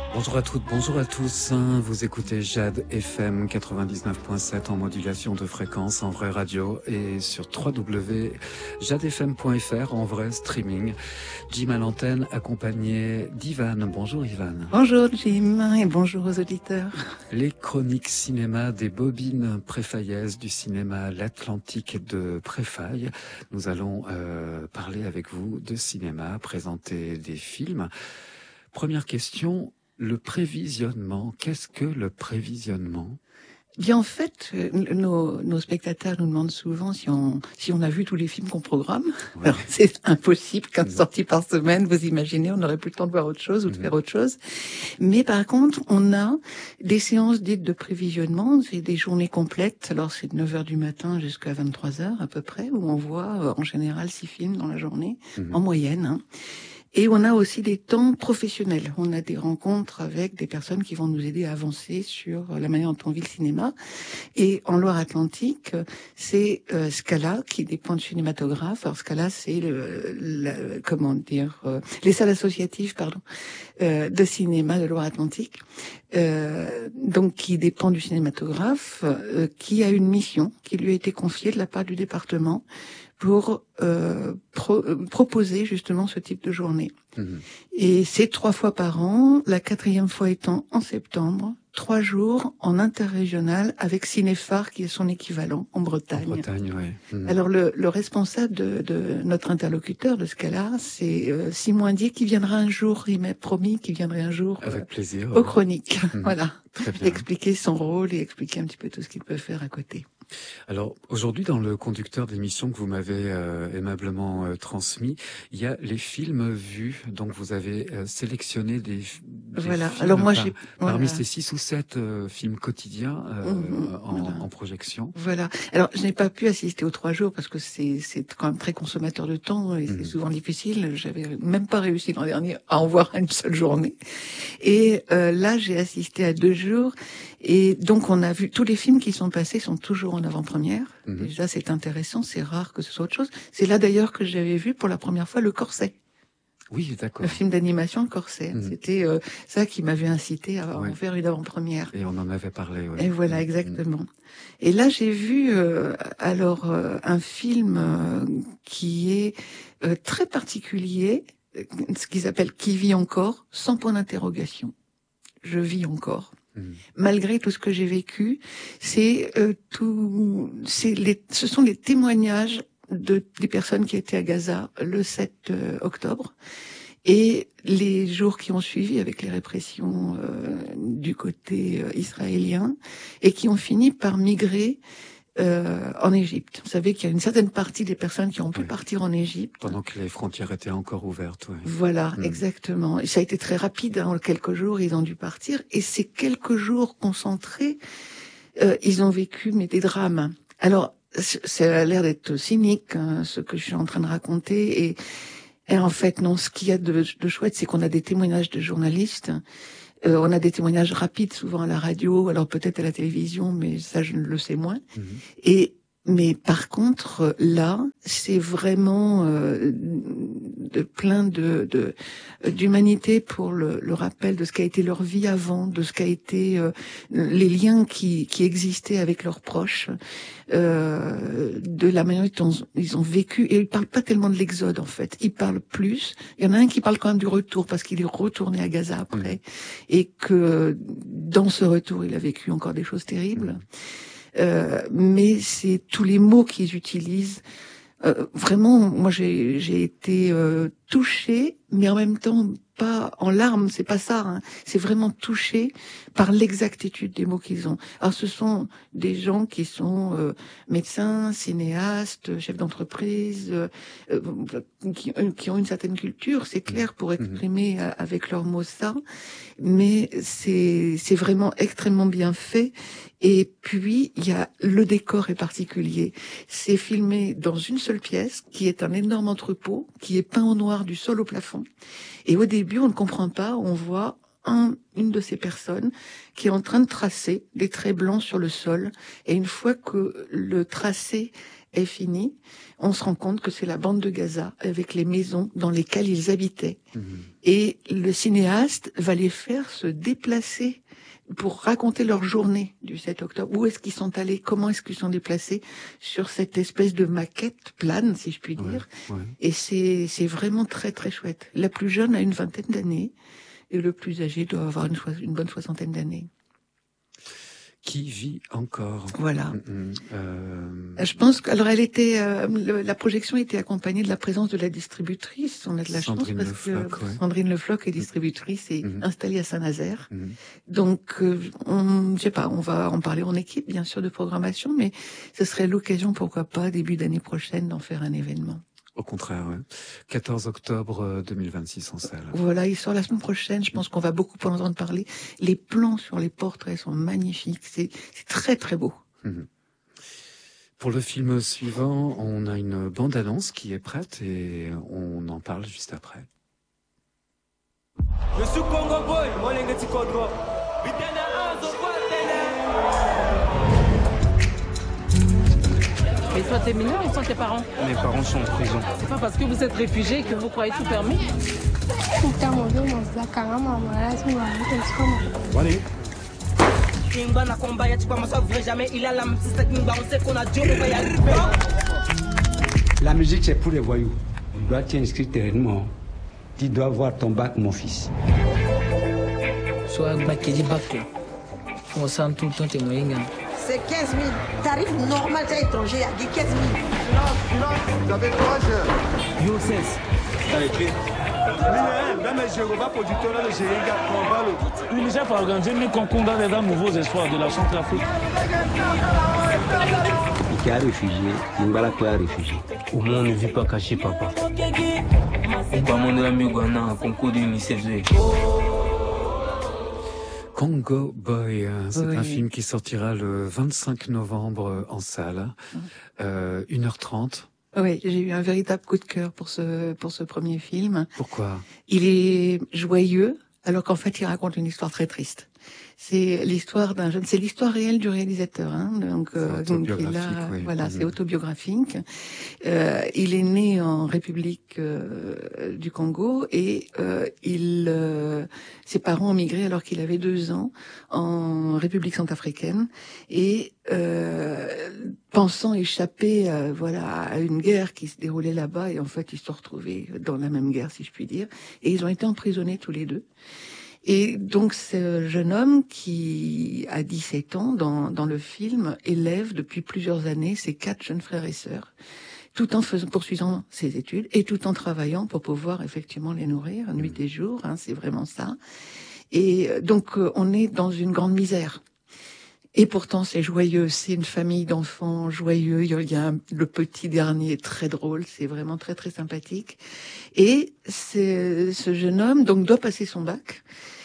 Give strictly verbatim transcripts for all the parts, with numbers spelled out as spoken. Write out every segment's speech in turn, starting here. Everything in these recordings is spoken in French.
Bonjour à toutes, bonjour à tous. Vous écoutez Jade F M quatre-vingt-dix-neuf point sept en modulation de fréquence en vraie radio et sur w w w point jade f m point f r en vrai streaming. Jim à l'antenne accompagné d'Ivan. Bonjour Ivan. Bonjour Jim et bonjour aux auditeurs. Les chroniques cinéma des bobines préfaillaises du cinéma L'Atlantique de Préfaille. Nous allons euh, parler avec vous de cinéma, présenter des films. Première question. Le prévisionnement, qu'est-ce que le prévisionnement ? Bien, en fait, nos, nos spectateurs nous demandent souvent si on, si on a vu tous les films qu'on programme. Ouais. Alors, c'est impossible, quinze mmh. sorties par semaine, vous imaginez, on n'aurait plus le temps de voir autre chose ou de mmh. faire autre chose. Mais par contre, on a des séances dites de prévisionnement, c'est des journées complètes, alors c'est de neuf heures du matin jusqu'à vingt-trois heures à peu près, où on voit en général six films dans la journée, mmh. en moyenne, hein. Et on a aussi des temps professionnels. On a des rencontres avec des personnes qui vont nous aider à avancer sur la manière dont on vit le cinéma. Et en Loire-Atlantique, c'est euh, Scala qui dépend du cinématographe. Alors Scala, c'est le, la, comment dire, euh, les salles associatives, pardon, euh, de cinéma de Loire-Atlantique. Euh, donc qui dépend du cinématographe, euh, qui a une mission qui lui a été confiée de la part du département pour euh, pro- proposer justement ce type de journée. Mmh. Et c'est trois fois par an, la quatrième fois étant en septembre, trois jours en interrégional avec Cinéphare qui est son équivalent en Bretagne. En Bretagne, oui. Mmh. Alors le, le responsable de, de notre interlocuteur de ce cas-là, c'est euh, Simon Indier qui viendra un jour, il m'a promis qu'il viendrait un jour avec euh, plaisir, aux chroniques, mmh. voilà, très bien. Expliquer son rôle et expliquer un petit peu tout ce qu'il peut faire à côté. Alors aujourd'hui, dans le conducteur d'émission que vous m'avez euh, aimablement euh, transmis, il y a les films vus. Donc vous avez euh, sélectionné des, des voilà. films Alors moi, par, j'ai, parmi voilà. ces six ou sept euh, films quotidiens euh, mmh, en, voilà. en projection. Voilà. Alors je n'ai pas pu assister aux trois jours parce que c'est c'est quand même très consommateur de temps et mmh. c'est souvent difficile. J'avais même pas réussi l'an dernier à en voir une seule journée. Et euh, là, j'ai assisté à deux jours. Et donc, on a vu tous les films qui sont passés sont toujours en avant-première. Mmh. Déjà, c'est intéressant, c'est rare que ce soit autre chose. C'est là d'ailleurs que j'avais vu pour la première fois Le Corset. Oui, d'accord. Le film d'animation Le Corset. Mmh. C'était euh, ça qui m'avait incité à ouais. en faire une avant-première. Et on en avait parlé. Ouais. Et voilà, exactement. Mmh. Et là, j'ai vu euh, alors euh, un film euh, qui est euh, très particulier, ce qu'ils appellent Qui vit encore, sans point d'interrogation. Je vis encore. Mmh. Malgré tout ce que j'ai vécu, c'est euh, tout, c'est les, ce sont les témoignages de des personnes qui étaient à Gaza le sept octobre et les jours qui ont suivi avec les répressions euh, du côté euh, israélien et qui ont fini par migrer Euh, en Égypte. Vous savez qu'il y a une certaine partie des personnes qui ont pu oui. partir en Égypte. Pendant que les frontières étaient encore ouvertes. Oui. Voilà, mmh. exactement. Et ça a été très rapide. En hein, quelques jours, ils ont dû partir. Et ces quelques jours concentrés, euh, ils ont vécu mais des drames. Alors, ça a l'air d'être cynique, hein, ce que je suis en train de raconter. Et, et en fait, non, ce qu'il y a de, de chouette, c'est qu'on a des témoignages de journalistes. Euh, on a des témoignages rapides, souvent à la radio, alors peut-être à la télévision, mais ça, je ne le sais moins. Mmh. Et mais par contre, là, c'est vraiment euh, de, plein de, de d'humanité pour le, le rappel de ce qu'a été leur vie avant, de ce qu'a été euh, les liens qui, qui existaient avec leurs proches, euh, de la manière dont ils ont vécu. Et ils parlent pas tellement de l'exode en fait, ils parlent plus. Il y en a un qui parle quand même du retour parce qu'il est retourné à Gaza après mmh. et que dans ce retour, il a vécu encore des choses terribles. Mmh. Euh, mais c'est tous les mots qu'ils utilisent. Euh, vraiment, moi, j'ai, j'ai été euh, touchée, mais en même temps pas en larmes. C'est pas ça. Hein. C'est vraiment touchée par l'exactitude des mots qu'ils ont. Alors, ce sont des gens qui sont euh, médecins, cinéastes, chefs d'entreprise, euh, euh, qui, qui ont une certaine culture, c'est clair, pour exprimer mmh. avec leurs mots ça. Mais c'est c'est vraiment extrêmement bien fait. Et puis il y a le décor est particulier. C'est filmé dans une seule pièce qui est un énorme entrepôt qui est peint en noir du sol au plafond. Et au début on ne comprend pas, on voit un, une de ces personnes qui est en train de tracer des traits blancs sur le sol. Et une fois que le tracé est fini, on se rend compte que c'est la bande de Gaza avec les maisons dans lesquelles ils habitaient. Mmh. Et le cinéaste va les faire se déplacer pour raconter leur journée du sept octobre. Où est-ce qu'ils sont allés? Comment est-ce qu'ils sont déplacés sur cette espèce de maquette plane, si je puis dire. Ouais, ouais. Et c'est, c'est vraiment très, très chouette. La plus jeune a une vingtaine d'années et le plus âgé doit avoir une, so- une bonne soixantaine d'années. Qui vit encore. Voilà. Mmh, euh... Je pense que, alors elle était, euh, le, la projection était accompagnée de la présence de la distributrice. On a de la Sandrine chance parce Le Floch, que ouais. Sandrine Le Floch est distributrice et mmh. installée à Saint-Nazaire. Mmh. Donc, euh, on, je sais pas, on va en parler en équipe, bien sûr, de programmation, mais ce serait l'occasion, pourquoi pas, début d'année prochaine, d'en faire un événement. Au contraire, ouais. quatorze octobre deux mille vingt-six en salle. Voilà, il sort la semaine prochaine. Je pense qu'on va beaucoup en entendre parler. Les plans sur les portraits sont magnifiques. C'est, c'est très, très beau. Mmh. Pour le film suivant, on a une bande-annonce qui est prête et on en parle juste après. Je suis Congo Boy, moi les petits Congo. Mais toi, t'es mineur ou sont tes parents? Mes parents sont en prison. C'est pas parce que vous êtes réfugié que vous croyez tout permis? Allez. La musique, c'est pour les voyous. Tu dois t'inscrire terreinement. Tu dois voir ton bac, mon fils. Soit bac et bac. On sent tout le temps tes moyens. C'est quinze mille. Tarif normal, c'est étranger, à quinze mille. Silence, silence, vous avez trois heures. Yo, cesse. T'as écrit. Même les Jéhovah producteurs, là, le Jéhéga, on va L'UNICEF a organisé une concours dans les nouveaux espoirs de la Centrafrique. Qui a réfugié, Nimbala qui a réfugié. Au moins, on ne vit pas caché, papa. On va demander à Mugana un concours de l'UNICEF. Congo Boy, c'est oui. un film qui sortira le vingt-cinq novembre en salle, euh, une heure trente. Oui, j'ai eu un véritable coup de cœur pour ce pour ce premier film. Pourquoi? Il est joyeux, alors qu'en fait, il raconte une histoire très triste. C'est l'histoire d'un jeune, c'est l'histoire réelle du réalisateur, hein. Donc, euh, donc il a, oui. voilà, mmh. c'est autobiographique. Euh, il est né en République euh, du Congo et euh, il, euh, ses parents ont migré alors qu'il avait deux ans en République centrafricaine et euh, pensant échapper, euh, voilà, à une guerre qui se déroulait là-bas et en fait ils se sont retrouvés dans la même guerre, si je puis dire, et ils ont été emprisonnés tous les deux. Et donc, ce jeune homme qui a dix-sept ans dans, dans le film élève depuis plusieurs années ses quatre jeunes frères et sœurs, tout en faisant, poursuivant ses études et tout en travaillant pour pouvoir effectivement les nourrir nuit et jour. Hein, c'est vraiment ça. Et donc, on est dans une grande misère. Et pourtant, c'est joyeux. C'est une famille d'enfants joyeux. Il y a un, le petit dernier très drôle. C'est vraiment très, très sympathique. Et c'est, ce jeune homme, donc, doit passer son bac.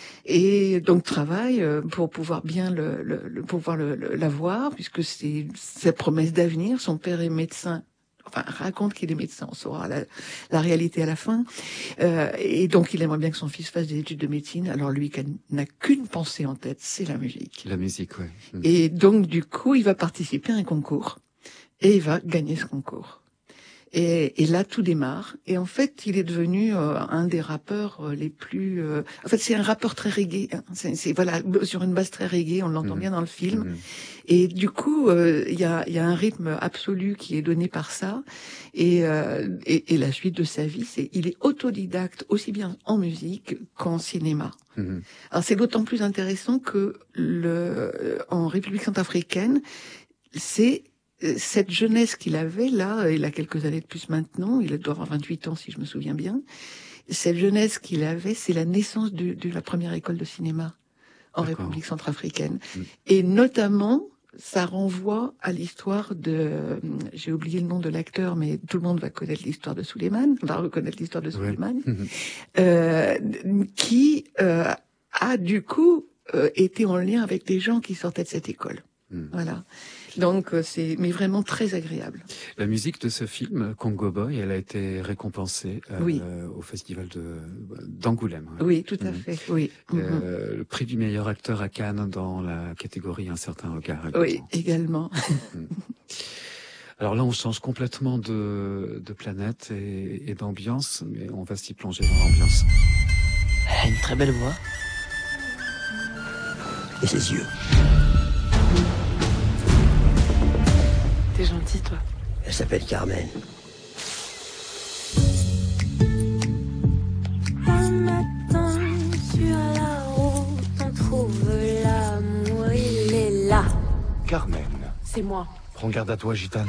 Et donc, travaille pour pouvoir bien le, le, le pouvoir le, le, l'avoir, puisque c'est sa promesse d'avenir. Son père est médecin. Enfin, raconte qu'il est médecin, on saura la, la réalité à la fin. Euh, et donc, il aimerait bien que son fils fasse des études de médecine. Alors, lui, n'a qu'une pensée en tête, c'est la musique. La musique, oui. Mmh. Et donc, du coup, il va participer à un concours. Et il va gagner ce concours. Et, et là, tout démarre. Et en fait, il est devenu euh, un des rappeurs euh, les plus... Euh... En fait, c'est un rappeur très reggae. Hein. C'est, c'est, voilà, sur une base très reggae, on l'entend mmh. bien dans le film. Mmh. Et du coup, il euh, y, a, y a un rythme absolu qui est donné par ça. Et, euh, et, et la suite de sa vie, c'est il est autodidacte aussi bien en musique qu'en cinéma. Mmh. Alors, c'est d'autant plus intéressant que le, en République centrafricaine, c'est... cette jeunesse qu'il avait là, il a quelques années de plus maintenant, il doit avoir vingt-huit ans si je me souviens bien, cette jeunesse qu'il avait, c'est la naissance de, de la première école de cinéma en D'accord. République centrafricaine. Mmh. Et notamment, ça renvoie à l'histoire de, j'ai oublié le nom de l'acteur, mais tout le monde va connaître l'histoire de Souleymane, va reconnaître l'histoire de Souleymane, ouais. mmh. euh, qui euh, a du coup euh, été en lien avec des gens qui sortaient de cette école. Mmh. Voilà. Donc c'est mais vraiment très agréable. La musique de ce film, Congo Boy, elle a été récompensée euh, oui. au festival de d'Angoulême. Oui, tout à mmh. fait. Oui. Euh, mmh. Le prix du meilleur acteur à Cannes dans la catégorie Un certain regard. Également. Oui, également. Alors là, on change complètement de, de planète et, et d'ambiance, mais on va s'y plonger dans l'ambiance. Elle a une très belle voix. Et ses yeux. T'es gentil, toi. Elle s'appelle Carmen. Un matin, sur la route, on trouve l'amour, il est là. Carmen. C'est moi. Prends garde à toi, gitane.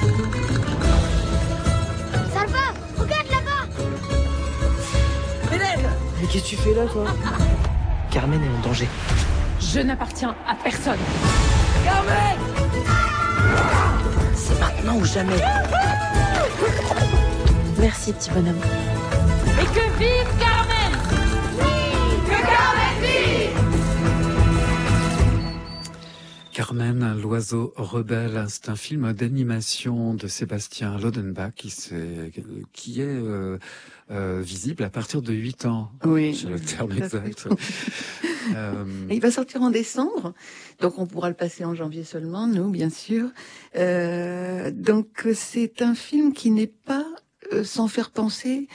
Salva, regarde là-bas. Hélène! Mais qu'est-ce que tu fais là, toi? Carmen est en danger. Je n'appartiens à personne. Carmen! C'est maintenant ou jamais. Merci, petit bonhomme. Et que vive Carmen! Oui! Que Carmen vive! Carmen, l'oiseau rebelle, c'est un film d'animation de Sébastien Lodenbach qui, qui est euh, euh, visible à partir de huit ans. Oui. C'est le terme exact. euh... Il va sortir en décembre, donc on pourra le passer en janvier seulement, nous, bien sûr. Euh, donc c'est un film qui n'est pas euh, sans faire penser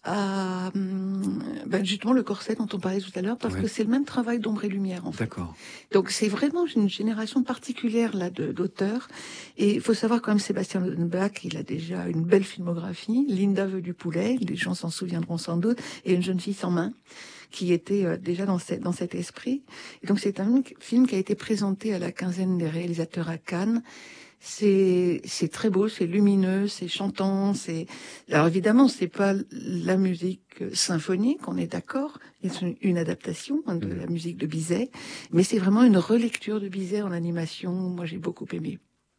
à ben justement le corset dont on parlait tout à l'heure, parce oui. que c'est le même travail d'ombre et lumière en fait. D'accord. Donc c'est vraiment une génération particulière là de d'auteurs. Et il faut savoir quand même Sébastien Lodenbach, il a déjà une belle filmographie. Linda veut du poulet, les gens s'en souviendront sans doute, et Une jeune fille sans main, qui était euh, déjà dans, cette, dans cet esprit. Et donc c'est un film qui a été présenté à la quinzaine des réalisateurs à Cannes. C'est c'est très beau, c'est lumineux, c'est chantant, c'est alors évidemment c'est pas la musique symphonique, on est d'accord, c'est une adaptation hein, de la musique de Bizet, mais c'est vraiment une relecture de Bizet en animation. Moi j'ai beaucoup aimé.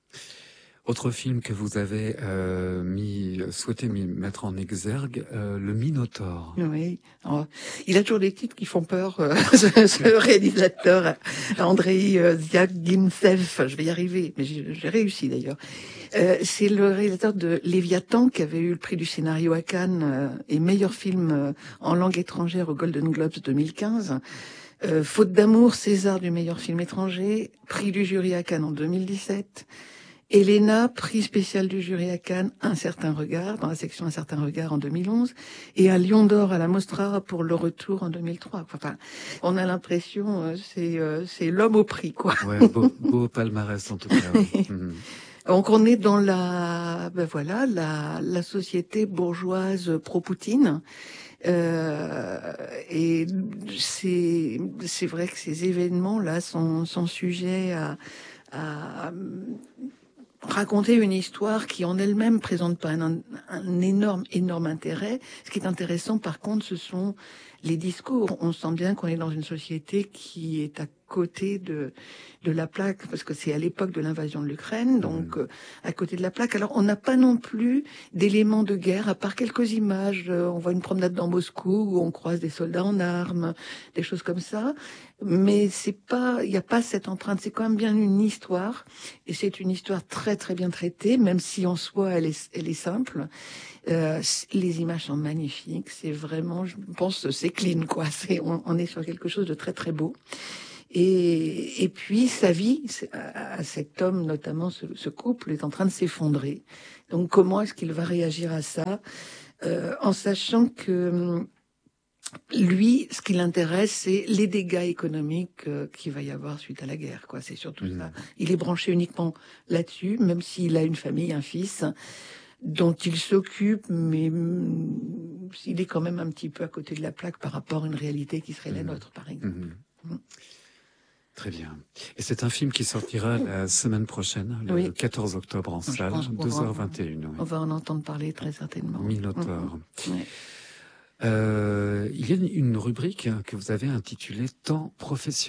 Autre film que vous avez euh, mis, souhaité mettre en exergue, euh, Le Minotaure. Oui, alors, il a toujours des titres qui font peur, euh, ce, ce réalisateur, Andrei euh, Zvyagintsev, je vais y arriver, mais j'ai, j'ai réussi d'ailleurs. Euh, c'est le réalisateur de Léviathan qui avait eu le prix du scénario à Cannes euh, et meilleur film euh, en langue étrangère au Golden Globes deux mille quinze. Euh, Faute d'amour, César du meilleur film étranger, prix du jury à Cannes en deux mille dix-sept. Elena, prix spécial du jury à Cannes, Un certain regard, dans la section Un certain regard en deux mille onze, et un Lion d'or à la Mostra pour Le retour en deux mille trois. Enfin, on a l'impression, euh, c'est euh, c'est l'homme au prix, quoi. Ouais, beau, beau palmarès en tout cas. Oui. Mmh. Donc on est dans la, ben voilà, la, la société bourgeoise pro-Poutine. Euh, et c'est c'est vrai que ces événements-là sont, sont sujets à, à raconter une histoire qui en elle-même présente pas un, un énorme, énorme intérêt. Ce qui est intéressant, par contre, ce sont les discours. On sent bien qu'on est dans une société qui est à côté de de la plaque, parce que c'est à l'époque de l'invasion de l'Ukraine, donc mmh. euh, à côté de la plaque. Alors on n'a pas non plus d'éléments de guerre, à part quelques images. Euh, on voit une promenade dans Moscou où on croise des soldats en armes, des choses comme ça. Mais c'est pas, il n'y a pas cette empreinte. C'est quand même bien une histoire, et c'est une histoire très très bien traitée, même si en soi elle est elle est simple. Euh, les images sont magnifiques. C'est vraiment, je pense, c'est clean quoi. C'est on, on est sur quelque chose de très très beau. Et, et puis sa vie, à cet homme notamment, ce, ce couple est en train de s'effondrer. Donc comment est-ce qu'il va réagir à ça, euh, en sachant que lui, ce qui l'intéresse, c'est les dégâts économiques euh, qu'il va y avoir suite à la guerre, quoi. C'est surtout mmh. ça. Il est branché uniquement là-dessus, même s'il a une famille, un fils dont il s'occupe, mais mm, il est quand même un petit peu à côté de la plaque par rapport à une réalité qui serait mmh. la nôtre, par exemple. Mmh. Mmh. Très bien. Et c'est un film qui sortira la semaine prochaine, le oui. quatorze octobre en salle, deux heures vingt et une. Oui. On va en entendre parler très certainement. Minotaure. Mmh. Oui. Euh, il y a une rubrique que vous avez intitulée « Temps professionnel ».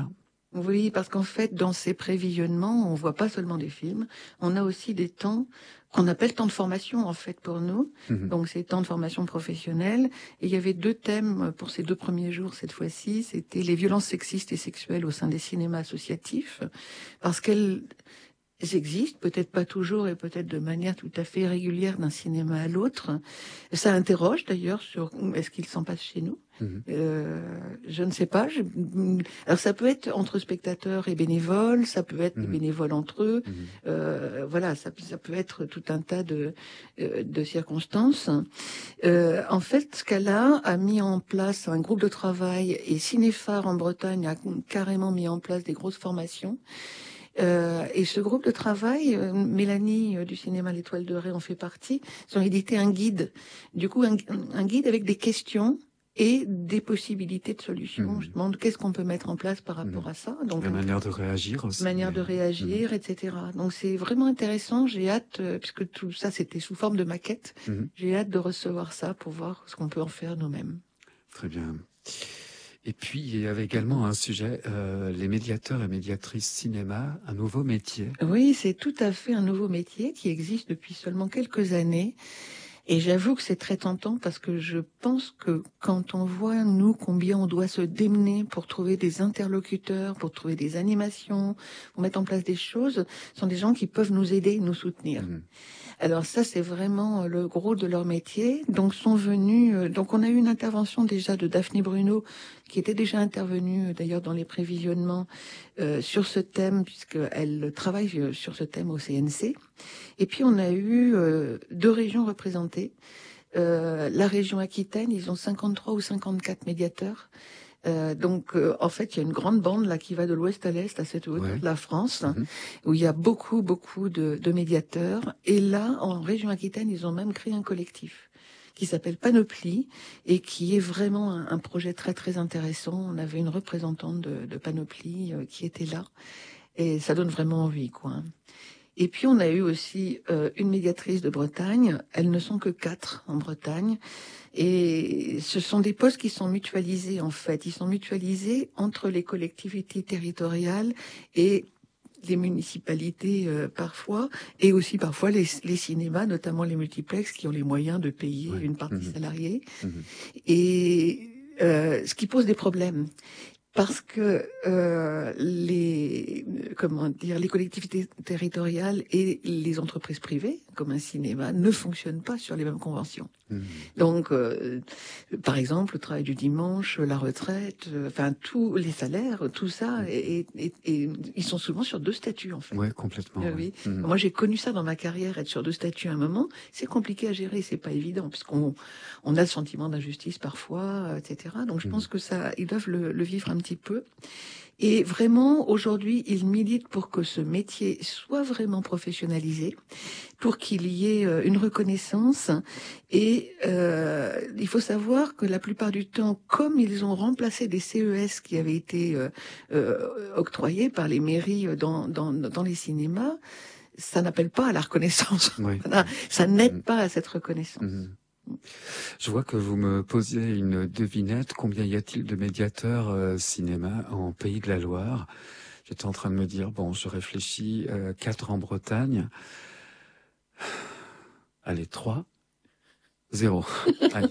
Oui, parce qu'en fait, dans ces prévisionnements, on voit pas seulement des films, on a aussi des temps qu'on appelle temps de formation, en fait, pour nous. Mmh. Donc, c'est temps de formation professionnelle. Et il y avait deux thèmes pour ces deux premiers jours, cette fois-ci. C'était les violences sexistes et sexuelles au sein des cinémas associatifs. Parce qu'elles, existent, peut-être pas toujours et peut-être de manière tout à fait régulière d'un cinéma à l'autre. Ça interroge d'ailleurs sur est-ce qu'il s'en passe chez nous. Mmh. Euh, je ne sais pas. Je... Alors ça peut être entre spectateurs et bénévoles, ça peut être mmh. bénévoles entre eux. Mmh. Euh, voilà, ça, ça peut être tout un tas de, de circonstances. Euh, en fait, Scala a mis en place un groupe de travail et Cinéphare en Bretagne a carrément mis en place des grosses formations. Euh, et ce groupe de travail, euh, Mélanie euh, du cinéma L'Étoile de Ré en fait partie, ils ont édité un guide. Du coup, un, un guide avec des questions et des possibilités de solutions. Mmh. Je demande qu'est-ce qu'on peut mettre en place par rapport mmh. à ça. Donc, la manière de réagir aussi. Manière de réagir, mmh. et cetera. Donc c'est vraiment intéressant. J'ai hâte, euh, puisque tout ça c'était sous forme de maquette, mmh. j'ai hâte de recevoir ça pour voir ce qu'on peut en faire nous-mêmes. Très bien. Et puis, il y avait également un sujet, euh, les médiateurs et médiatrices cinéma, un nouveau métier. Oui, c'est tout à fait un nouveau métier qui existe depuis seulement quelques années. Et j'avoue que c'est très tentant parce que je pense que quand on voit, nous, combien on doit se démener pour trouver des interlocuteurs, pour trouver des animations, pour mettre en place des choses, ce sont des gens qui peuvent nous aider, nous soutenir. Mmh. Alors ça, c'est vraiment le gros de leur métier. Donc sont venus, euh, donc on a eu une intervention déjà de Daphné Bruno, qui était déjà intervenue d'ailleurs dans les prévisionnements euh, sur ce thème, puisqu'elle travaille sur ce thème au C N C. Et puis on a eu euh, deux régions représentées. Euh, la région Aquitaine, ils ont cinquante-trois ou cinquante-quatre médiateurs. Euh, donc, euh, en fait, il y a une grande bande là qui va de l'ouest à l'est, à cette hauteur ouais. de la France, mmh. où il y a beaucoup, beaucoup de, de médiateurs. Et là, en région Aquitaine, ils ont même créé un collectif qui s'appelle Panoplie et qui est vraiment un, un projet très, très intéressant. On avait une représentante de, de Panoplie euh, qui était là et ça donne vraiment envie, quoi. Et puis, on a eu aussi euh, une médiatrice de Bretagne. Elles ne sont que quatre en Bretagne. Et ce sont des postes qui sont mutualisés, en fait. Ils sont mutualisés entre les collectivités territoriales et les municipalités euh, parfois, et aussi parfois les, les cinémas, notamment les multiplexes, qui ont les moyens de payer ouais. une partie mmh. salariée. Mmh. Et euh, ce qui pose des problèmes. Parce que euh, les comment dire les collectivités territoriales et les entreprises privées, comme un cinéma, ne fonctionnent pas sur les mêmes conventions. Mmh. Donc, euh, par exemple, le travail du dimanche, la retraite, euh, enfin tous les salaires, tout ça, mmh. et, et, et ils sont souvent sur deux statuts en fait. Ouais, complètement. Euh, oui. Mmh. Moi, j'ai connu ça dans ma carrière, être sur deux statuts à un moment. C'est compliqué à gérer, c'est pas évident, puisqu'on on a le sentiment d'injustice parfois, et cetera. Donc, je mmh. pense que ça, ils doivent le, le vivre un petit peu. Et vraiment, aujourd'hui, ils militent pour que ce métier soit vraiment professionnalisé, pour qu'il y ait une reconnaissance. Et euh, il faut savoir que la plupart du temps, comme ils ont remplacé des C E S qui avaient été euh, euh, octroyés par les mairies dans, dans, dans les cinémas, ça n'appelle pas à la reconnaissance. Oui. Ça n'aide pas à cette reconnaissance. Mmh. Je vois que vous me posiez une devinette. Combien y a-t-il de médiateurs euh, cinéma en Pays de la Loire? J'étais en train de me dire, bon, je réfléchis, euh, quatre en Bretagne. Allez, trois. Zéro. Allez.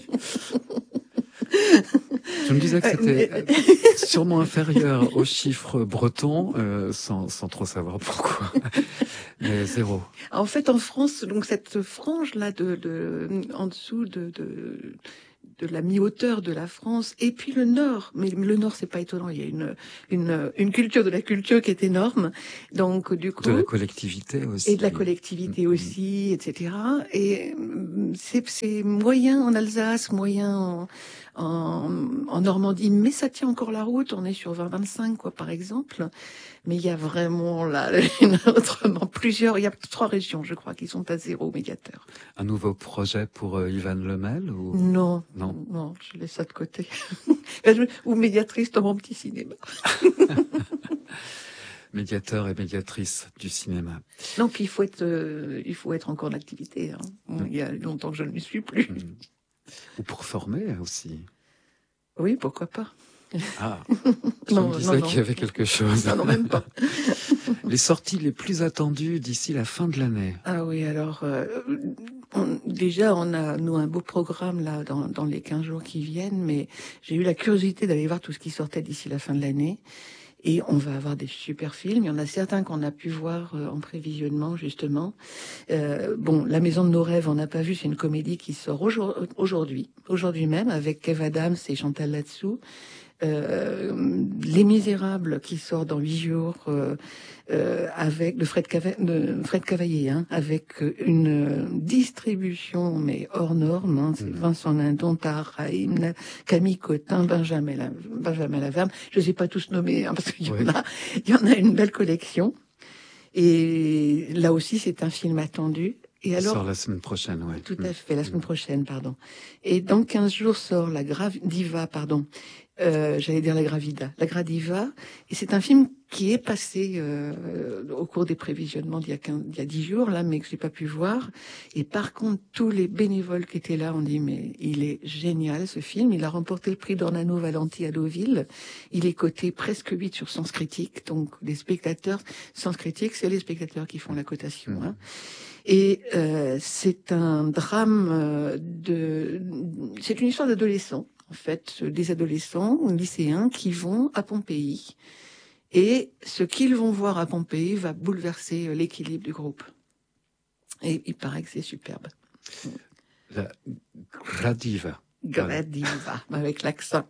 Je me disais que c'était sûrement inférieur aux chiffres bretons, euh, sans, sans trop savoir pourquoi. Mais zéro. En fait, en France, donc cette frange-là de, de en dessous de, de de la mi-hauteur de la France, et puis le Nord. Mais le Nord, c'est pas étonnant. Il y a une une une culture de la culture qui est énorme. Donc du coup. De la collectivité aussi. Et de la collectivité mmh. aussi, et cetera. Et c'est c'est moyen en Alsace, moyen en, en en Normandie, mais ça tient encore la route. On est sur vingt vingt-cinq quoi, par exemple. Mais il y a vraiment là, autrement plusieurs. Il y a trois régions, je crois, qui sont à zéro médiateur. Un nouveau projet pour euh, Ivan Lemel ou non, non, non, je laisse ça de côté. Ou médiatrice dans mon petit cinéma. Médiateur et médiatrice du cinéma. Non, puis il faut être, euh, il faut être encore en activité. Hein. Mmh. Il y a longtemps que je ne le suis plus. Mmh. Ou pour former aussi. Oui, pourquoi pas. Ah, je non, me disais qu'il y avait quelque chose. Non, non, même pas. Les sorties les plus attendues d'ici la fin de l'année. Ah oui, alors euh, on, déjà on a nous un beau programme là dans, dans les quinze jours qui viennent, mais j'ai eu la curiosité d'aller voir tout ce qui sortait d'ici la fin de l'année. Et on va avoir des super films. Il y en a certains qu'on a pu voir euh, en prévisionnement, justement. Euh, bon, La Maison de nos rêves, on n'a pas vu. C'est une comédie qui sort aujourd'hui, aujourd'hui même, avec Kev Adams et Chantal Latsou. Euh, Les Misérables qui sort dans huit jours euh, euh, avec de Fred, Cava- de Fred Cavaillé, hein, avec une distribution mais hors norme. Hein, c'est Vincent Lindon, Tahar Rahim, Camille Cotin, Benjamin, La, Benjamin Laverne. Je ne les ai pas tous nommés hein, parce qu'il y en a, il y en a une belle collection. Et là aussi, c'est un film attendu. Et alors, sort la semaine prochaine, oui. Tout à fait, la semaine prochaine, pardon. Et dans quinze jours sort la Grave Diva, pardon. Euh, j'allais dire la Gravida, la Gradiva. Et c'est un film qui est passé euh, au cours des prévisionnements d'il y a quinze, il y a dix jours, là, mais que j'ai pas pu voir. Et par contre, tous les bénévoles qui étaient là ont dit, mais il est génial, ce film. Il a remporté le prix d'Ornano Valenti à Deauville. Il est coté presque huit sur Sens Critique. Donc, les spectateurs, Sens Critique, c'est les spectateurs qui font la cotation, mmh. hein. Et euh, c'est un drame euh, de... C'est une histoire d'adolescents, en fait, des adolescents ou lycéens qui vont à Pompéi. Et ce qu'ils vont voir à Pompéi va bouleverser l'équilibre du groupe. Et il paraît que c'est superbe. La Gradiva. Gradiva, avec l'accent.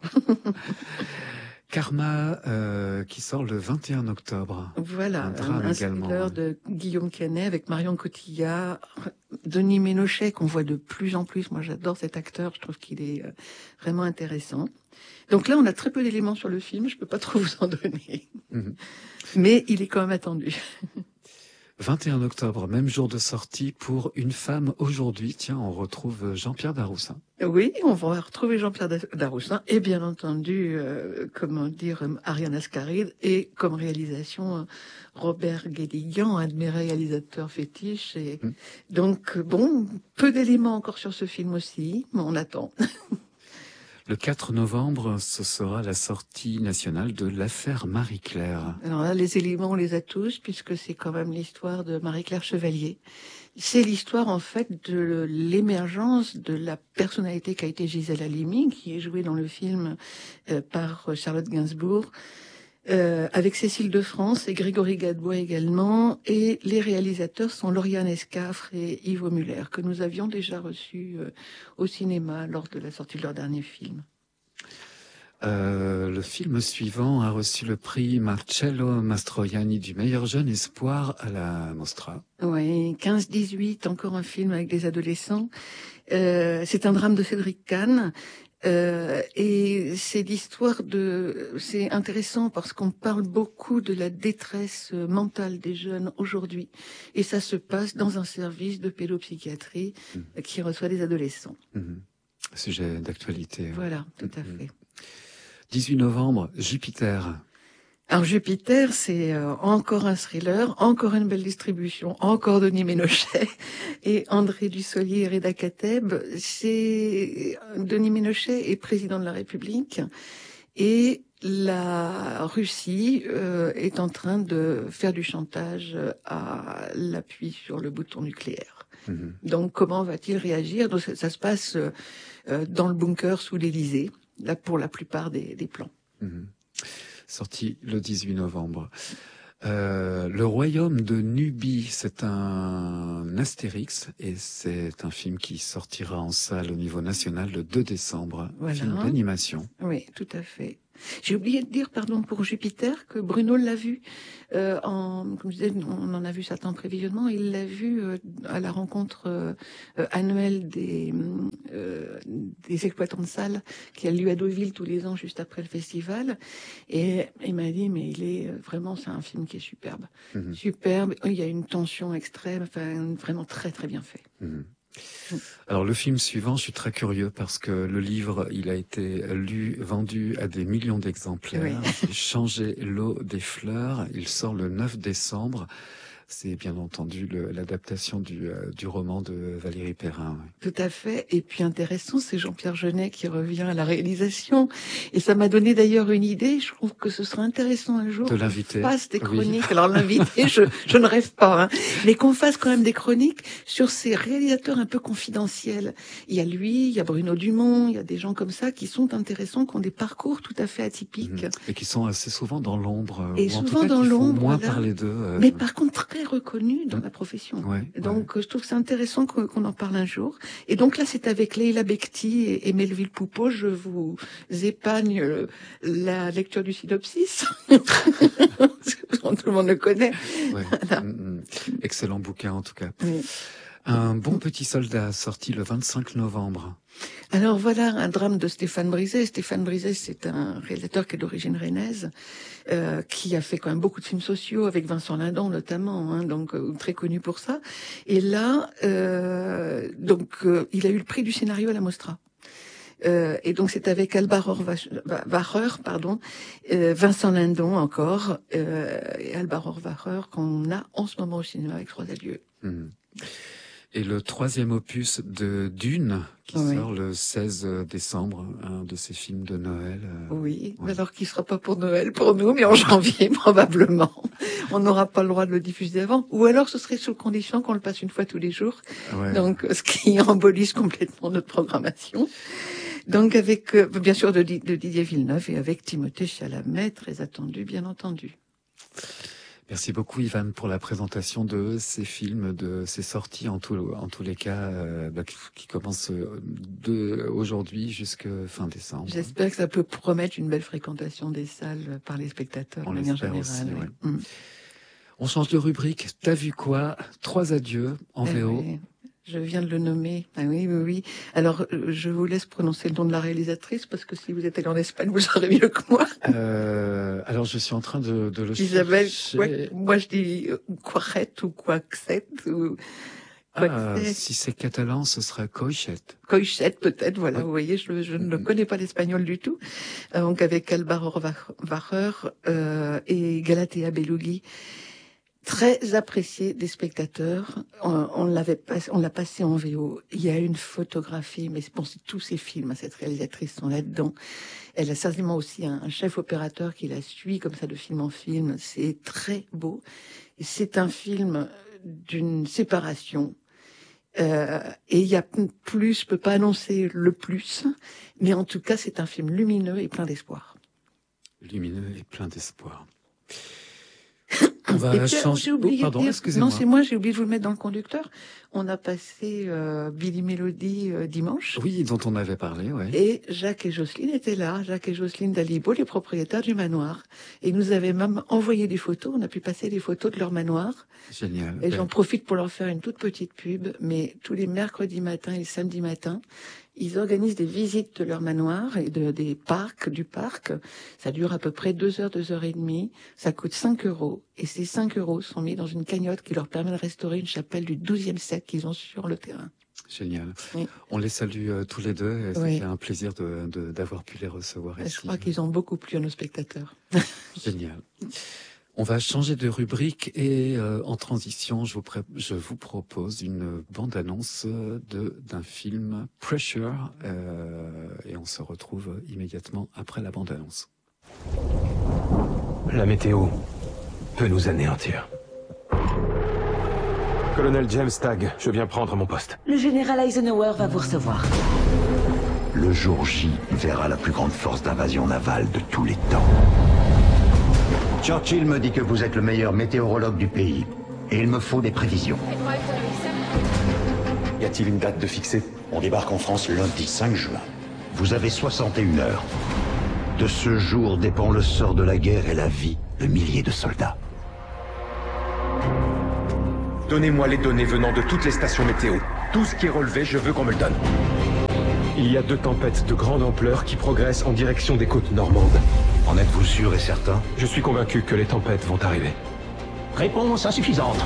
Karma, euh, qui sort le vingt et un octobre. Voilà, un drame un, un également. thriller de Guillaume Canet avec Marion Cotillard, Denis Ménochet qu'on voit de plus en plus. Moi, j'adore cet acteur. Je trouve qu'il est euh, vraiment intéressant. Donc là, on a très peu d'éléments sur le film. Je peux pas trop vous en donner, mmh. mais il est quand même attendu. vingt et un octobre, même jour de sortie pour Une femme aujourd'hui. Tiens, on retrouve Jean-Pierre Daroussin. Oui, on va retrouver Jean-Pierre Daroussin et bien entendu, euh, comment dire, Ariane Ascaride et comme réalisation Robert Guédiguian, un de mes réalisateurs fétiches. Et mmh. donc bon, peu d'éléments encore sur ce film aussi, mais on attend. Le quatre novembre, ce sera la sortie nationale de l'affaire Marie-Claire. Alors là, les éléments, on les a tous, puisque c'est quand même l'histoire de Marie-Claire Chevalier. C'est l'histoire, en fait, de l'émergence de la personnalité qu'a été Gisèle Halimi, qui est jouée dans le film euh, par Charlotte Gainsbourg, euh, avec Cécile de France et Grégory Gadebois également. Et les réalisateurs sont Lauriane Escafre et Ivo Muller, que nous avions déjà reçus euh, au cinéma lors de la sortie de leur dernier film. Euh, le film suivant a reçu le prix Marcello Mastroianni du meilleur jeune espoir à la Mostra. Oui, quinze dix-huit, encore un film avec des adolescents. Euh, c'est un drame de Cédric Kahn. Euh, et c'est l'histoire de... C'est intéressant parce qu'on parle beaucoup de la détresse mentale des jeunes aujourd'hui. Et ça se passe dans un service de pédopsychiatrie mmh. qui reçoit des adolescents. Mmh. Sujet d'actualité. Voilà, tout à mmh. fait. dix-huit novembre, Jupiter. Alors Jupiter, c'est euh, encore un thriller, encore une belle distribution, encore Denis Ménochet et André Dussolier et Reda Kateb. C'est Denis Ménochet est président de la République et la Russie euh, est en train de faire du chantage à l'appui sur le bouton nucléaire. Mmh. Donc comment va-t-il réagir? Donc, ça, ça se passe euh, dans le bunker sous l'Élysée, là pour la plupart des, des plans. Mmh. Sorti le dix-huit novembre. Euh, le Royaume de Nubie, c'est un Astérix et c'est un film qui sortira en salle au niveau national le deux décembre. Voilà. Film d'animation. Oui, tout à fait. J'ai oublié de dire, pardon, pour Jupiter, que Bruno l'a vu, euh, en, comme je disais, on en a vu certains prévisionnements, il l'a vu euh, à la rencontre euh, annuelle des, euh, des exploitants de salles qui a lieu à Deauville tous les ans juste après le festival. Et il m'a dit, mais il est vraiment, c'est un film qui est superbe. Mmh. Superbe, il y a une tension extrême, enfin, vraiment très très bien fait. Mmh. Alors le film suivant, je suis très curieux parce que le livre, il a été lu, vendu à des millions d'exemplaires. Oui. Changer l'eau des fleurs, il sort le neuf décembre. C'est bien entendu le, l'adaptation du, euh, du roman de Valérie Perrin. Oui. Tout à fait. Et puis intéressant, c'est Jean-Pierre Jeunet qui revient à la réalisation. Et ça m'a donné d'ailleurs une idée. Je trouve que ce serait intéressant un jour de l'inviter. Qu'on fasse des chroniques. Oui. Alors l'inviter, je, je ne rêve pas, hein. Mais qu'on fasse quand même des chroniques sur ces réalisateurs un peu confidentiels. Il y a lui, il y a Bruno Dumont, il y a des gens comme ça qui sont intéressants, qui ont des parcours tout à fait atypiques. Mmh. Et qui sont assez souvent dans l'ombre. Et ou en souvent tout cas, dans qui font l'ombre. moins Voilà. parler d'eux. Euh... Mais par contre très reconnus dans mmh. la profession. Ouais, donc ouais. je trouve que c'est intéressant qu'on, qu'on en parle un jour. Et donc là c'est avec Leila Bekti et, et Melville Poupeau. Je vous épargne la lecture du synopsis. Tout le monde le connaît. Ouais. Voilà. Mmh. Excellent bouquin en tout cas. Oui. Un bon petit soldat sorti le vingt-cinq novembre. Alors voilà un drame de Stéphane Brisé. Stéphane Brisé, c'est un réalisateur qui est d'origine rennaise, euh, qui a fait quand même beaucoup de films sociaux avec Vincent Lindon notamment, hein, donc euh, très connu pour ça. Et là, euh, donc euh, il a eu le prix du scénario à la Mostra. Euh, et donc c'est avec Alba Wacher, pardon, euh, Vincent Lindon encore, euh, et Alba Wacher qu'on a en ce moment au cinéma avec Trois Adieux. Mmh. Et le troisième opus de Dune, qui oui. sort le seize décembre, un de ces films de Noël. Euh, oui, oui, alors qu'il sera pas pour Noël pour nous, mais en janvier probablement. On n'aura pas le droit de le diffuser avant. Ou alors ce serait sous condition qu'on le passe une fois tous les jours. Ouais. Donc, ce qui embolise complètement notre programmation. Donc avec, euh, bien sûr, de, de Didier Villeneuve et avec Timothée Chalamet, très attendu, bien entendu. Merci beaucoup Ivan pour la présentation de ces films, de ces sorties en, tout, en tous les cas euh, bah, qui, qui commencent de aujourd'hui jusqu'à fin décembre. J'espère que ça peut promettre une belle fréquentation des salles par les spectateurs. On de manière l'espère générale, aussi. Oui. Ouais. Mmh. On change de rubrique. T'as vu quoi? Trois adieux en eh V O. Oui. Je viens de le nommer. Ah oui, oui, oui. Alors, je vous laisse prononcer le nom de la réalisatrice, parce que si vous êtes allé en Espagne, vous saurez mieux que moi. Euh, alors, je suis en train de, de le Isabelle, chercher. Quoi, moi je dis Quaret ou Quaxet ou... Ah, si c'est catalan, ce sera Coixet. Coixet, peut-être, voilà. Ouais. Vous voyez, je, je ne mm-hmm. connais pas l'espagnol du tout. Euh, donc, avec Alba Wacher euh, et Galatea Belougui. Très apprécié des spectateurs. On, on l'avait pas, on l'a passé en V O. Il y a une photographie, mais bon, c'est tous ces films. Cette réalisatrice sont là-dedans. Elle a certainement aussi un, un chef opérateur qui la suit comme ça de film en film. C'est très beau. Et c'est un film d'une séparation. Euh, et il y a plus, je peux pas annoncer le plus, mais en tout cas, c'est un film lumineux et plein d'espoir. Lumineux et plein d'espoir. On va puis, changer. J'ai oublié oh, pardon, de dire... excusez-moi. Non, c'est moi, j'ai oublié de vous le mettre dans le conducteur. On a passé euh, Billy Mélodie euh, dimanche. Oui, dont on avait parlé, ouais. Et Jacques et Jocelyne étaient là. Jacques et Jocelyne Dalibo, les propriétaires du manoir. Et ils nous avaient même envoyé des photos. On a pu passer des photos de leur manoir. Génial. Et ben... j'en profite pour leur faire une toute petite pub. Mais tous les mercredis matins et les samedis matins, ils organisent des visites de leur manoir et de, des parcs, du parc. Ça dure à peu près deux heures, deux heures et demie. Ça coûte cinq euros. Et ces cinq euros sont mis dans une cagnotte qui leur permet de restaurer une chapelle du douzième siècle qu'ils ont sur le terrain. Génial. Oui. On les salue euh, tous les deux. Et oui. C'était un plaisir de, de, d'avoir pu les recevoir Je ici. Je crois qu'ils ont beaucoup plu à nos spectateurs. Génial. On va changer de rubrique et euh, en transition, je vous, pré- je vous propose une bande-annonce de, d'un film Pressure euh, et on se retrouve immédiatement après la bande-annonce. La météo peut nous anéantir. Colonel James Tagg, je viens prendre mon poste. Le général Eisenhower va vous recevoir. Le jour J verra la plus grande force d'invasion navale de tous les temps. Churchill me dit que vous êtes le meilleur météorologue du pays. Et il me faut des prévisions. Y a-t-il une date de fixée? On débarque en France lundi cinq juin. Vous avez soixante et une heures. De ce jour dépend le sort de la guerre et la vie de milliers de soldats. Donnez-moi les données venant de toutes les stations météo. Tout ce qui est relevé, je veux qu'on me le donne. Il y a deux tempêtes de grande ampleur qui progressent en direction des côtes normandes. En êtes-vous sûr et certain? Je suis convaincu que les tempêtes vont arriver. Réponse insuffisante.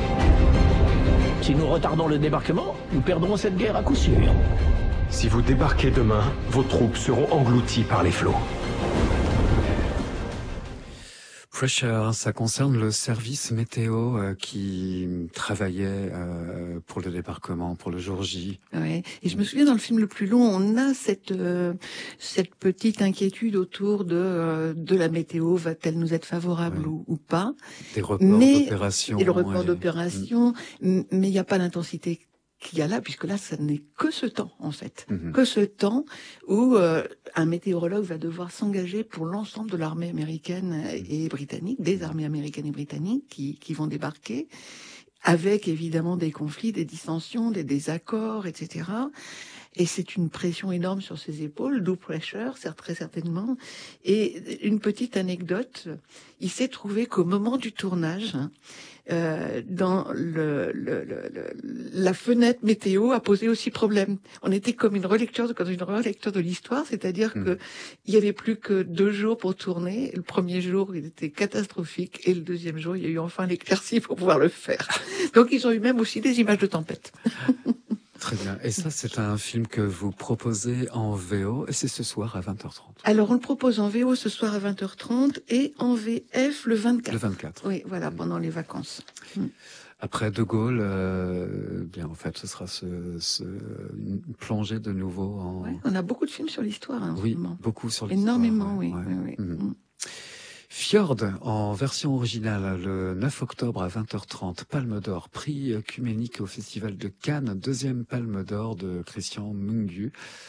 Si nous retardons le débarquement, nous perdrons cette guerre à coup sûr. Si vous débarquez demain, vos troupes seront englouties par les flots. Pressure, ça concerne le service météo euh, qui travaillait euh, pour le débarquement, pour le jour J. Ouais. Et je me souviens, dans le film le plus long, on a cette euh, cette petite inquiétude autour de euh, de la météo, va-t-elle nous être favorable ouais. ou, ou pas. Des reports d'opération. Et le report et... d'opération, mmh. mais il n'y a pas l'intensité qu'il y a là, puisque là, ça n'est que ce temps, en fait. Mm-hmm. Que ce temps où euh, un météorologue va devoir s'engager pour l'ensemble de l'armée américaine et britannique, des armées américaines et britanniques qui, qui vont débarquer, avec évidemment des conflits, des dissensions, des désaccords, et cetera. Et c'est une pression énorme sur ses épaules, do pressure, très certainement. Et une petite anecdote, il s'est trouvé qu'au moment du tournage, euh, dans le, le, le, le, la fenêtre météo a posé aussi problème. On était comme une relecture de, comme une relecture de l'histoire, c'est-à-dire mmh. que il y avait plus que deux jours pour tourner. Le premier jour, il était catastrophique, et le deuxième jour, il y a eu enfin l'éclaircie pour pouvoir le faire. Donc, ils ont eu même aussi des images de tempête. Très bien. Et ça, c'est un film que vous proposez en V O, et c'est ce soir à vingt heures trente. Alors, on le propose en V O ce soir à vingt heures trente et en V F le vingt-quatre. Le vingt-quatre. Oui, voilà, mmh. pendant les vacances. Mmh. Après De Gaulle, euh, bien en fait, ce sera ce, ce, une plongée de nouveau en... Ouais, on a beaucoup de films sur l'histoire en oui, ce moment. beaucoup sur l'histoire. Énormément, ouais, oui. ouais. oui, oui. Mmh. Fjord, en version originale, le neuf octobre à vingt heures trente, Palme d'Or, prix œcuménique au Festival de Cannes, deuxième Palme d'Or de Christian Mungiu.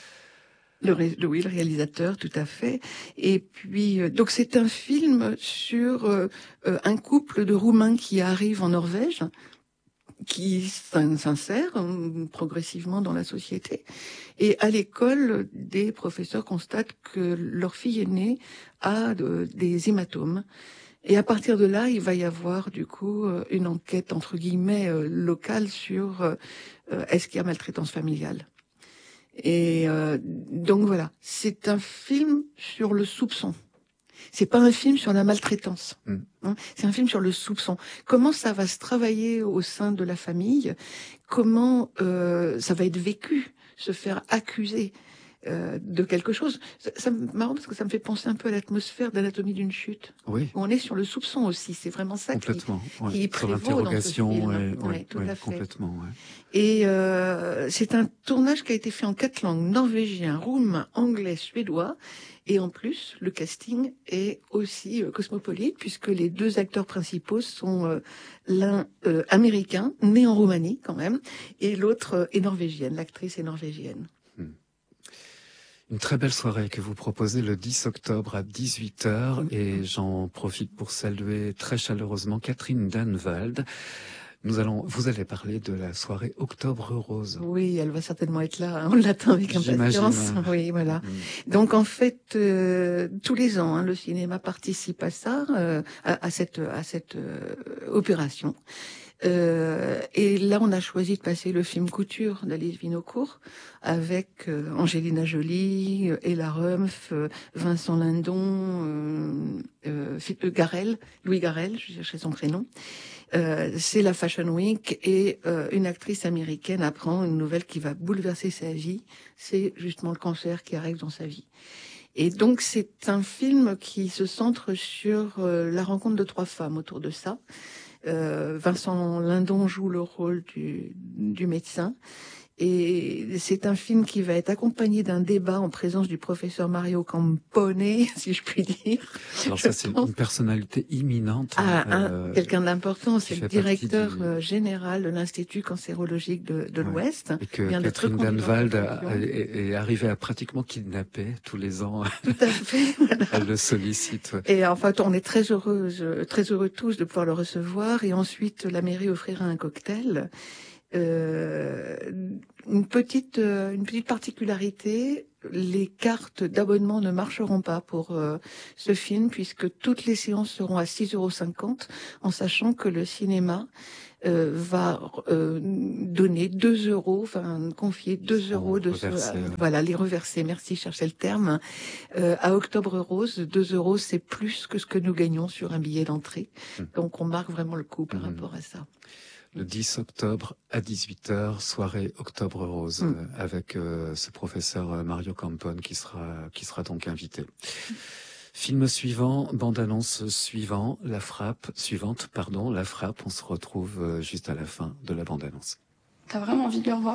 Le, ré, oui, le réalisateur, tout à fait. Et puis, euh, donc c'est un film sur euh, euh, un couple de Roumains qui arrive en Norvège, qui s'insèrent euh, progressivement dans la société. Et à l'école, des professeurs constatent que leur fille aînée a de, des hématomes. Et à partir de là, il va y avoir du coup une enquête entre guillemets euh, locale sur euh, est-ce qu'il y a maltraitance familiale. Et euh, donc voilà, c'est un film sur le soupçon. C'est pas un film sur la maltraitance. Mmh. Hein, c'est un film sur le soupçon. Comment ça va se travailler au sein de la famille? Comment euh, ça va être vécu, se faire accuser euh, de quelque chose? C'est marrant parce que ça me fait penser un peu à l'atmosphère d'Anatomie d'une chute. Oui. Où on est sur le soupçon aussi. C'est vraiment ça complètement, qui, ouais. qui prévaut dans ce film. Et, ouais, ouais, tout ouais, à fait. Complètement, ouais. Et euh, c'est un tournage qui a été fait en quatre langues, norvégien, roumain, anglais, suédois. Et en plus, le casting est aussi euh, cosmopolite, puisque les deux acteurs principaux sont euh, l'un euh, américain, né en Roumanie quand même, et l'autre euh, est norvégienne, l'actrice est norvégienne. Hmm. Une très belle soirée que vous proposez le dix octobre à dix-huit heures, mmh. et j'en profite pour saluer très chaleureusement Catherine Danvald. Nous allons, vous allez parler de la soirée Octobre Rose. Oui, elle va certainement être là. Hein, on l'attend avec impatience. Oui, voilà. Mmh. Donc en fait, euh, tous les ans, hein, le cinéma participe à ça, euh, à, à cette, à cette euh, opération. Euh, et là, on a choisi de passer le film Couture d'Alice Vinocourt avec euh, Angelina Jolie, euh, Ella Rumpf, euh, Vincent Lindon, euh, euh, Garel, Louis Garel, je cherchais son prénom. Euh, c'est la Fashion Week et euh, une actrice américaine apprend une nouvelle qui va bouleverser sa vie. C'est justement le cancer qui arrive dans sa vie. Et donc c'est un film qui se centre sur euh, la rencontre de trois femmes autour de ça. Euh, Vincent Lindon joue le rôle du, du médecin. Et c'est un film qui va être accompagné d'un débat en présence du professeur Mario Campone, si je puis dire. Alors ça, c'est une personnalité imminente. Ah, euh, quelqu'un d'important, c'est le directeur du... général de l'Institut cancérologique de, de ouais. l'Ouest. Et que Catherine Danvald est, est arrivée à pratiquement kidnapper tous les ans. Tout à fait. Voilà. Elle le sollicite. Ouais. Et enfin, on est très heureuse, très heureux tous de pouvoir le recevoir. Et ensuite, la mairie offrira un cocktail. Euh, une petite euh, une petite particularité, les cartes d'abonnement ne marcheront pas pour euh, ce film puisque toutes les séances seront à six euros cinquante, en sachant que le cinéma euh, va euh, donner deux euros, enfin confier deux euros de ce, euh, ouais. voilà, les reverser. Merci, je cherchais le terme. Euh, à Octobre Rose, deux euros, c'est plus que ce que nous gagnons sur un billet d'entrée. Mmh. Donc on marque vraiment le coup par mmh. rapport à ça. Le dix octobre à dix-huit heures, soirée Octobre Rose, mmh. euh, avec euh, ce professeur Mario Campone qui sera qui sera donc invité. Film suivant, bande-annonce suivant, la frappe, suivante, pardon, la frappe. On se retrouve juste à la fin de la bande-annonce. T'as vraiment envie de le revoir ?